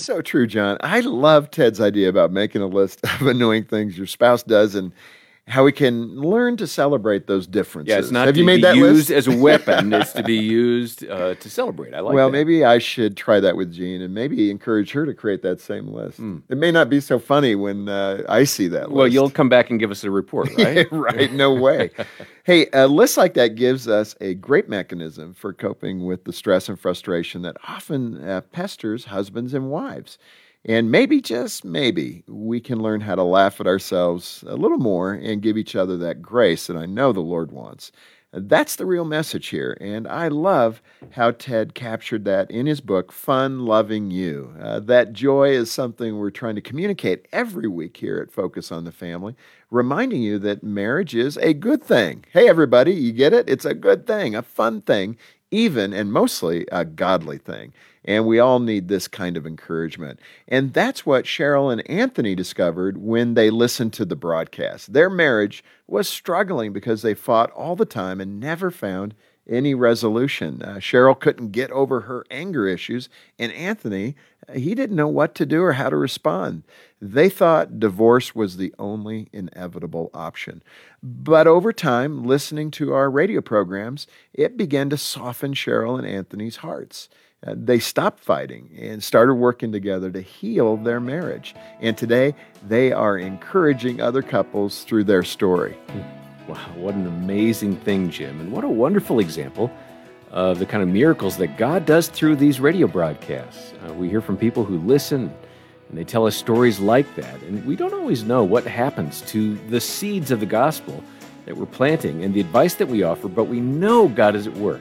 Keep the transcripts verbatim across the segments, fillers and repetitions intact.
So true, John. I love Ted's idea about making a list of annoying things your spouse does and how we can learn to celebrate those differences. Yeah, it's not Have to you made be that used list? as a weapon. It's to be used uh, to celebrate. I like well, that. maybe I should try that with Jean and maybe encourage her to create that same list. Mm. It may not be so funny when uh, I see that Well, list. you'll come back and give us a report, right? right, no way. Hey, a list like that gives us a great mechanism for coping with the stress and frustration that often uh, pesters husbands and wives. And maybe, just maybe, we can learn how to laugh at ourselves a little more and give each other that grace that I know the Lord wants. That's the real message here, and I love how Ted captured that in his book, Fun Loving You. Uh, that joy is something we're trying to communicate every week here at Focus on the Family, reminding you that marriage is a good thing. Hey, everybody, you get it? It's a good thing, a fun thing, even and mostly a godly thing. And we all need this kind of encouragement. And that's what Cheryl and Anthony discovered when they listened to the broadcast. Their marriage was struggling because they fought all the time and never found any resolution. Uh, Cheryl couldn't get over her anger issues, and Anthony, he didn't know what to do or how to respond. They thought divorce was the only inevitable option. But over time, listening to our radio programs, it began to soften Cheryl and Anthony's hearts. Uh, they stopped fighting and started working together to heal their marriage. And today, they are encouraging other couples through their story. Wow, what an amazing thing, Jim. And what a wonderful example of the kind of miracles that God does through these radio broadcasts. Uh, we hear from people who listen, and they tell us stories like that. And we don't always know what happens to the seeds of the gospel that we're planting and the advice that we offer, but we know God is at work.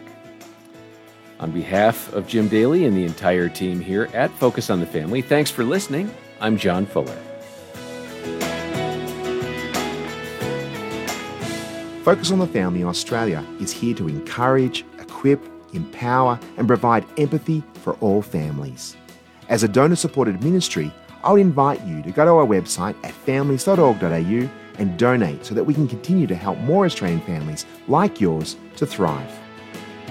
On behalf of Jim Daly and the entire team here at Focus on the Family, thanks for listening. I'm John Fuller. Focus on the Family in Australia is here to encourage, equip, empower, and provide empathy for all families. As a donor-supported ministry, I would invite you to go to our website at families dot org dot a u and donate so that we can continue to help more Australian families like yours to thrive.